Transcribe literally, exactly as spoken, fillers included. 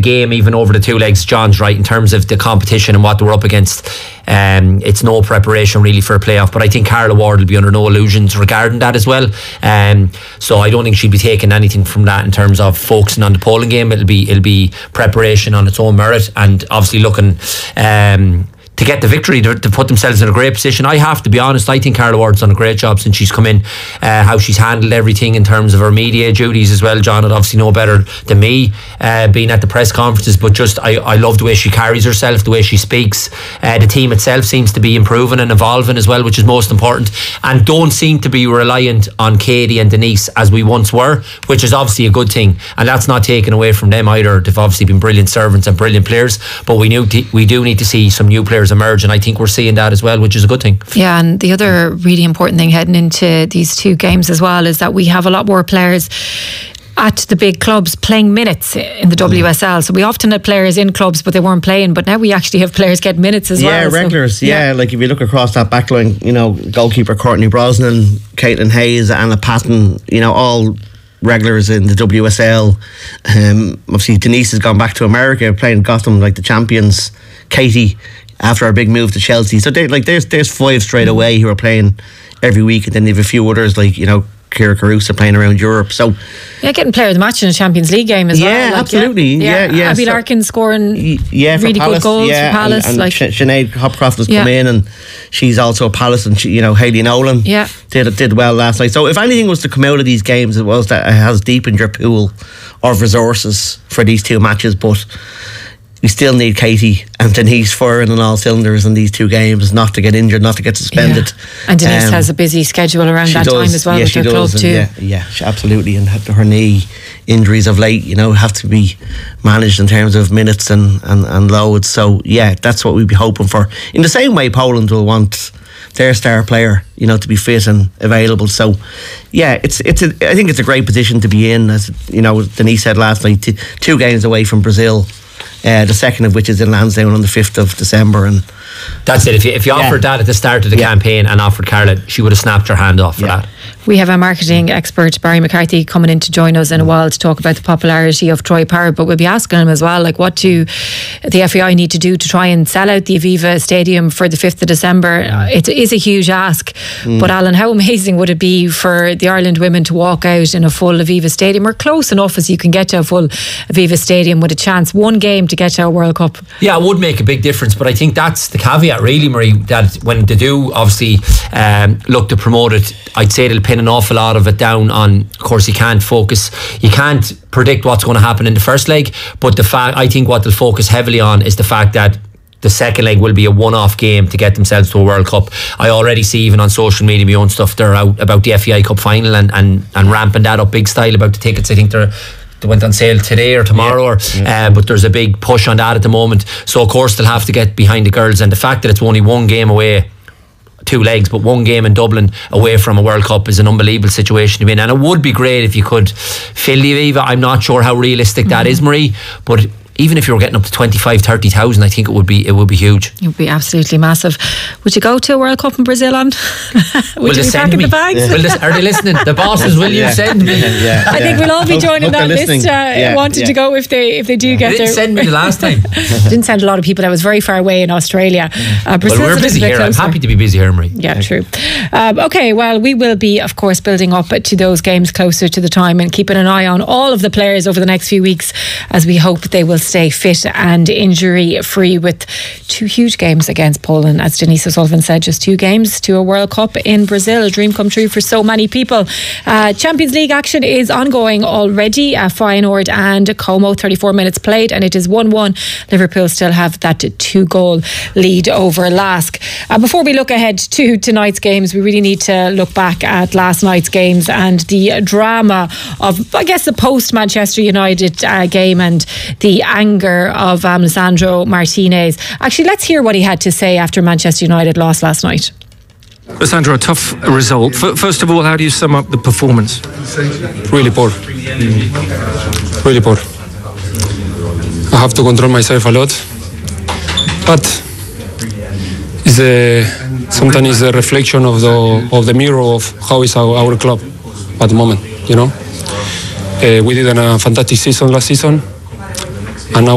game even over the two legs. John's right in terms of the competition and what they were up against. Um, it's no preparation really for a playoff, but I think Carla Ward will be under no illusions regarding that as well. Um, so I don't think she'll be taking anything from that in terms of focusing on the polling game. It'll be it'll be preparation on its own merit, and obviously looking um, to get the victory, to, to put themselves in a great position. I have to be honest, I think Carla Ward's done a great job since she's come in, uh, how she's handled everything in terms of her media duties as well. John would obviously know better than me, uh, being at the press conferences, but just I, I love the way she carries herself, the way she speaks. Uh, the team itself seems to be improving and evolving as well, which is most important, and don't seem to be reliant on Katie and Denise as we once were, which is obviously a good thing, and that's not taken away from them either. They've obviously been brilliant servants and brilliant players, but we knew t- we do need to see some new players emerge, and I think we're seeing that as well, which is a good thing. Yeah, and the other really important thing heading into these two games as well is that we have a lot more players at the big clubs playing minutes in the W S L. So we often had players in clubs but they weren't playing, but now we actually have players get minutes as yeah, well. Yeah, regulars. So, yeah. yeah, like if you look across that back line, you know, goalkeeper Courtney Brosnan, Caitlin Hayes, Anna Patton, you know, all regulars in the W S L. Um, obviously Denise has gone back to America playing Gotham like the champions. Katie after our big move to Chelsea. So they, like there's there's five straight away who are playing every week, and then they have a few others like, you know, Kira Carusa playing around Europe. So yeah, getting player of the match in a Champions League game as yeah, well. Like, absolutely. Yeah, yeah. yeah. Abby so, Larkin scoring yeah, really Palace, good goals yeah, for Palace. And, and like Sinead Hopcroft has yeah. come in, and she's also a Palace, and she, you know, Hayley Nolan yeah. did did well last night. So if anything was to come out of these games, it was that it has deepened your pool of resources for these two matches, but we still need Katie and Denise firing on all cylinders in these two games, not to get injured, not to get suspended. Yeah. And Denise um, has a busy schedule around that does, time as well yeah, with her club and too. Yeah, yeah, absolutely. And her knee injuries of late, you know, have to be managed in terms of minutes and, and, and loads. So yeah, that's what we'd be hoping for. In the same way Poland will want their star player, you know, to be fit and available. So yeah, it's it's a, I think it's a great position to be in. As you know, Denise said last night, t- two games away from Brazil. Uh, the second of which is in Lansdowne on the fifth of December, and that's it. If you, if you offered yeah. that at the start of the yeah. campaign and offered Carla, she would have snapped her hand off for yeah. that. We have a marketing expert, Barry McCarthy, coming in to join us in a while to talk about the popularity of Troy Parrott, but we'll be asking him as well, like, what do the F A I need to do to try and sell out the Aviva Stadium for the fifth of December? Uh, it is a huge ask, mm. but Alan, how amazing would it be for the Ireland women to walk out in a full Aviva Stadium, or close enough as you can get to a full Aviva Stadium, with a chance one game to get to a World Cup? Yeah, it would make a big difference, but I think that's the caveat really, Marie, that when they do obviously um, look to promote it, I'd say they'll pin an awful lot of it down on, of course you can't focus, you can't predict what's going to happen in the first leg, but the fact, I think what they'll focus heavily on is the fact that the second leg will be a one-off game to get themselves to a World Cup. I already see even on social media, my own stuff, they're out about the F A I Cup final and, and, and ramping that up big style about the tickets. I think they're They went on sale today or tomorrow, yeah, or, yeah. Uh, but there's a big push on that at the moment. So of course they'll have to get behind the girls, and the fact that it's only one game away, two legs, but one game in Dublin away from a World Cup is an unbelievable situation to be in. And it would be great if you could fill the Aviva. I'm not sure how realistic mm-hmm. that is, Marie, but even if you were getting up to twenty-five, thirty thousand, I think it would be it would be huge. It would be absolutely massive. Would you go to a World Cup in Brazil on? would will you be packing me? the bags? Yeah. Will this, are they listening? The bosses, will you yeah. send me? Yeah, yeah, I think yeah. we'll all be hope, joining hope that list. Uh, yeah, wanted yeah. to go if they if they do yeah. get they there. Didn't send me the last time. Didn't send a lot of people. That was very far away in Australia. Uh, well, we're busy here. I'm happy to be busy here, Marie. Yeah, true. Um, okay, well, we will be, of course, building up to those games closer to the time and keeping an eye on all of the players over the next few weeks, as we hope they will stay fit and injury free, with two huge games against Poland. As Denise O'Sullivan said, just two games to a World Cup in Brazil, a dream come true for so many people. Uh, Champions League action is ongoing already. Uh, Feyenoord and Como, thirty-four minutes played, and it is one one. Liverpool still have that two goal lead over Lask. Uh, before we look ahead to tonight's games, we really need to look back at last night's games and the drama of, I guess, the post Manchester United uh, game and the anger of um, Lisandro Martinez. Actually, let's hear what he had to say after Manchester United lost last night. Lisandro, a tough result. First of all, how do you sum up the performance? Really poor. Mm. Really poor. I have to control myself a lot, but it's a, sometimes it's a reflection of the of the mirror of how is our, our club at the moment. You know, uh, we did a fantastic season last season, and now